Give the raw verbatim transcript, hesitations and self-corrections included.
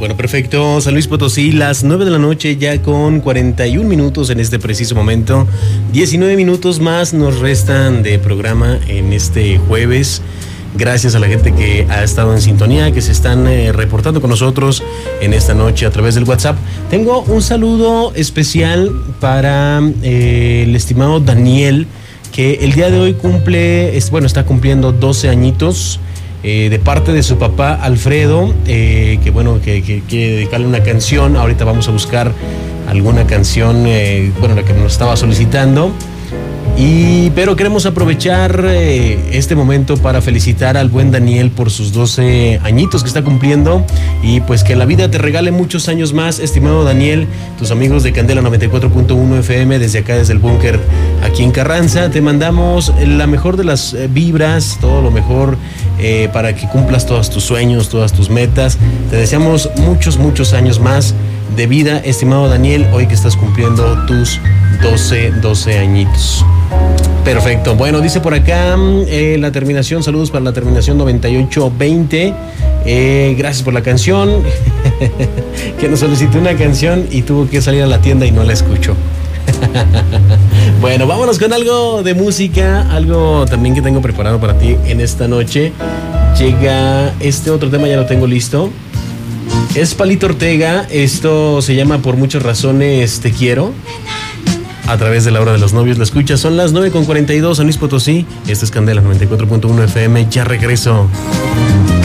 Bueno, perfecto. San Luis Potosí, las nueve de la noche, ya con cuarenta y un minutos en este preciso momento. diecinueve minutos más nos restan de programa en este jueves. Gracias a la gente que ha estado en sintonía, que se están eh, reportando con nosotros en esta noche a través del WhatsApp. Tengo un saludo especial para eh, el estimado Daniel, que el día de hoy cumple, es, bueno, está cumpliendo doce añitos. Eh, de parte de su papá Alfredo, eh, que bueno, que quiere dedicarle una canción. Ahorita vamos a buscar alguna canción, eh, bueno, la que nos estaba solicitando. Y, pero queremos aprovechar eh, este momento para felicitar al buen Daniel por sus doce añitos que está cumpliendo, y pues que la vida te regale muchos años más, estimado Daniel. Tus amigos de Candela noventa y cuatro punto uno F M, desde acá, desde el búnker aquí en Carranza, te mandamos la mejor de las vibras, todo lo mejor eh, para que cumplas todos tus sueños, todas tus metas. Te deseamos muchos, muchos años más de vida, estimado Daniel, hoy que estás cumpliendo tus doce añitos. Perfecto. Bueno, dice por acá eh, la terminación, saludos para la terminación noventa y ocho veinte. Eh, gracias por la canción. Que nos solicitó una canción y tuvo que salir a la tienda y no la escuchó. Bueno, vámonos con algo de música, algo también que tengo preparado para ti en esta noche. Llega este otro tema, ya lo tengo listo. Es Palito Ortega, esto se llama Por Muchas Razones Te Quiero. A través de la hora de los novios la escucha. Son las nueve con cuarenta y dos, San Luis Potosí. Este es Candela noventa y cuatro punto uno F M. Ya regreso.